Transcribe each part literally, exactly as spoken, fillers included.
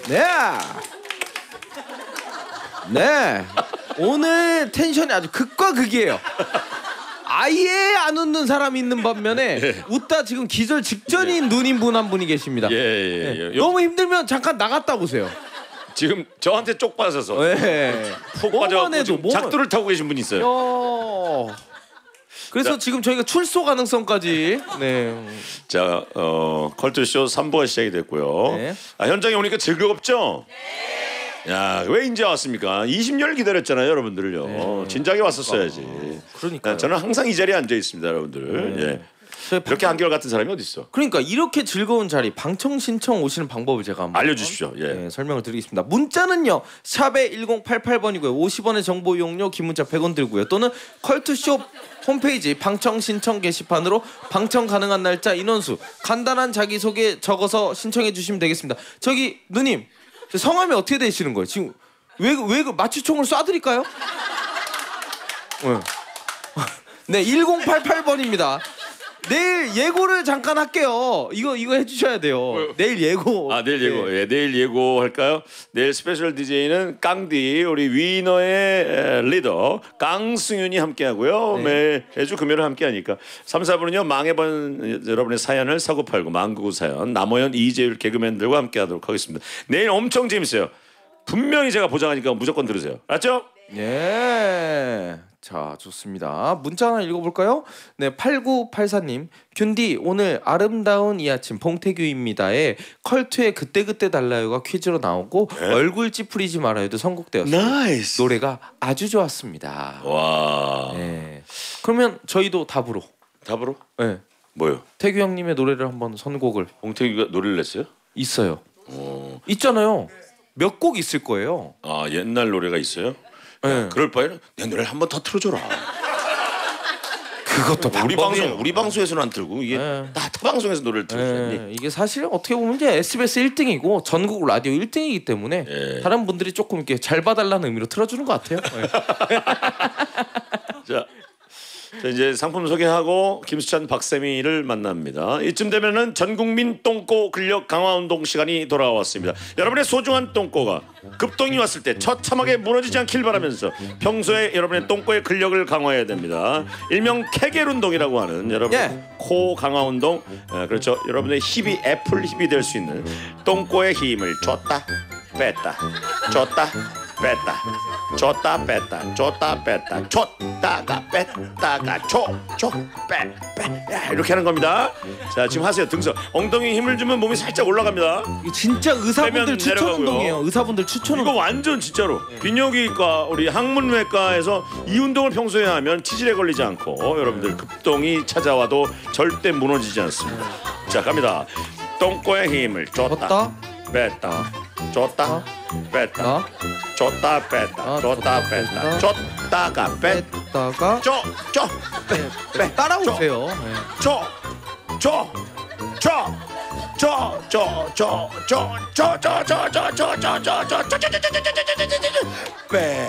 네. 네. 오늘 텐션이 아주 극과 극이에요. 아예 안 웃는 사람이 있는 반면에 예. 웃다 지금 기절 직전인 예. 누님 분 한 분이 계십니다. 예, 예, 예. 네. 너무 힘들면 잠깐 나갔다 오세요. 지금 저한테 쪽 빠져서 네. 푹 빠져서 작두를 타고 계신 분이 있어요. 요... 그래서 자, 지금 저희가 출소 가능성까지. 네. 자, 어, 컬투쇼 삼 부가 시작이 됐고요. 네. 아, 현장에 오니까 즐겁죠? 네. 야, 왜 이제 왔습니까? 이십 년을 기다렸잖아요, 여러분들을요. 네. 진작에 왔었어야지. 그러니까. 저는 항상 이 자리에 앉아 있습니다, 여러분들. 네. 예. 이렇게 한결 같은 사람이 어디 있어? 그러니까 이렇게 즐거운 자리 방청 신청 오시는 방법을 제가 한번 알려주십시오. 예. 네, 설명을 드리겠습니다. 문자는요 샵에 일공팔팔 번이고요. 오십 원의 정보 이용료, 긴 문자 백 원 들고요. 또는 컬투쇼 홈페이지 방청 신청 게시판으로 방청 가능한 날짜, 인원수, 간단한 자기소개 적어서 신청해 주시면 되겠습니다. 저기 누님 성함이 어떻게 되시는 거예요? 지금 왜왜 그 마취총을 쏴드릴까요? 네, 일공팔팔 번입니다. 내일 예고를 잠깐 할게요. 이거 이거 해주셔야 돼요. 뭐요? 내일 예고. 아 내일 예고. 네. 예, 내일 예고 할까요? 내일 스페셜 디제이는 깡디 우리 위너의 리더 깡승윤이 함께하고요. 네. 매주 금요일 함께하니까 삼, 사 부는요 망해본 여러분의 사연을 사고팔고 망구구 사연 남호연 이재율 개그맨들과 함께하도록 하겠습니다. 내일 엄청 재밌어요. 분명히 제가 보장하니까 무조건 들으세요. 알았죠? 네. 자, 좋습니다. 문자 하나 읽어볼까요? 네, 팔구팔사 님. 균디, 오늘 아름다운 이 아침 봉태규입니다에 컬투의 그때그때 달라요가 퀴즈로 나오고 네? 얼굴 찌푸리지 말아요도 선곡되었어요. 나이스. 노래가 아주 좋았습니다. 와. 네. 그러면 저희도 답으로. 답으로? 네. 뭐요? 태규 형님의 노래를 한번 선곡을. 봉태규가 노래를 냈어요? 있어요. 오. 있잖아요. 몇 곡 있을 거예요. 아, 옛날 노래가 있어요? 네. 그럴 바에는 내 노래를 한 번 더 틀어줘라. 그것도 우리 방송 우리 방송에서는 안 틀고 이게 네. 다 타 방송에서 노래를 틀어줘야지. 네. 이게 사실 어떻게 보면 이제 에스비에스 일 등이고 전국 라디오 일 등이기 때문에 네. 다른 분들이 조금 이렇게 잘 봐달라는 의미로 틀어주는 것 같아요. 네. 자. 자, 이제 상품 소개하고 김수찬 박세미를 만납니다. 이쯤 되면은 전국민 똥꼬 근력 강화 운동 시간이 돌아왔습니다. 여러분의 소중한 똥꼬가 급동이 왔을 때 처참하게 무너지지 않길 바라면서 평소에 여러분의 똥꼬의 근력을 강화해야 됩니다. 일명 케겔 운동이라고 하는 여러분 예. 코 강화 운동. 에, 그렇죠. 여러분의 힙이 애플 힙이 될 수 있는 똥꼬의 힘을 줬다 뺐다 줬다 뺐다 줬다 뺐다 줬다 뺐다 줬다가 뺐다가 줘줘빼빼 이렇게 하는 겁니다. 자, 지금 하세요. 등서 엉덩이 힘을 주면 몸이 살짝 올라갑니다. 이거 진짜 의사분들 추천 내려가고요. 운동이에요. 의사분들 추천 이거 운동. 완전 진짜로 네. 비뇨기과 우리 항문외과에서 이 운동을 평소에 하면 치질에 걸리지 않고 여러분들 급동이 찾아와도 절대 무너지지 않습니다. 자, 갑니다. 똥꼬의 힘을 줬다 뺐다 줬다 뺐다 줬다 뺐다 줬다 뺐다 줬다가 뺐다가 줘줘빼빼 따라오세요. 줘줘줘줘줘줘줘줘줘줘줘줘줘줘줘빼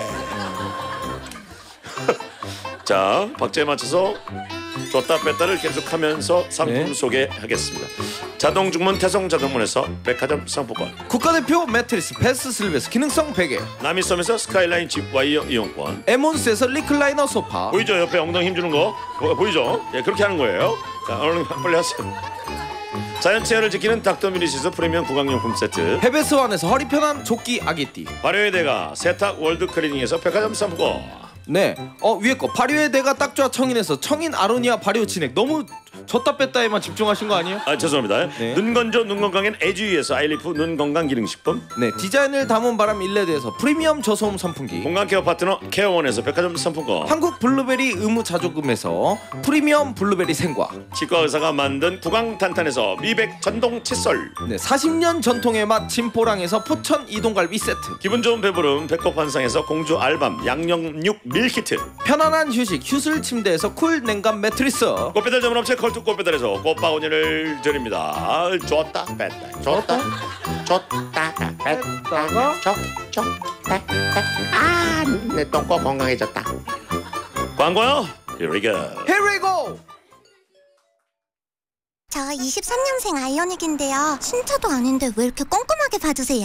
자, 박자에 맞춰서 줬다 뺐다를 계속하면서 상품 네. 소개하겠습니다. 자동 주문 태성 자동문에서 백화점 상품권, 국가대표 매트리스 패스 슬립에서 기능성 베개, 남이섬에서 스카이라인 집 와이어 이용권, 에몬스에서 리클라이너 소파. 보이죠? 옆에 엉덩이 힘주는 거 보이죠? 예, 그렇게 하는 거예요. 자, 얼른 빨리 하세요. 자연 치아를 지키는 닥터미리시스 프리미엄 구강용품 세트, 헤베스완에서 허리 편한 조끼 아기띠, 발효의 대가 세탁 월드 클리닝에서 백화점 상품권. 네, 어 위에 거 발효의 대가 딱 좋아 청인에서 청인 아로니아 발효 진액. 너무 줬다 뺐다에만 집중하신 거 아니에요? 아, 죄송합니다. 네. 눈 건조 눈 건강엔 에듀이에서 아이리프 눈 건강 기능식품. 네, 디자인을 담은 바람 일레드에서 프리미엄 저소음 선풍기, 건강 케어 파트너 케어원에서 백화점 상품권, 한국 블루베리 의무 자조금에서 프리미엄 블루베리 생과, 치과 의사가 만든 구강 탄탄에서 미백 전동 칫솔. 네, 사십 년 전통의 맛 진포랑에서 포천 이동갈비 세트, 기분 좋은 배부름 백호판상에서 공주 알밤 양념육 밀키트, 편안한 휴식 휴술 침대에서 쿨 냉감 매트리스, 꽃배달 전문 업체 컬투 꽃배달에서 꽃바구니를 드립니다. 줬다 뺐다 줬다 줬다 뺐다가 줬줬 뺐다. 아, 내 똥꼬 건강해졌다. 광고요. Here we go. Here we go. 저 이십삼 년생 아이오닉인데요. 신차도 아닌데 왜 이렇게 꼼꼼하게 봐주세요?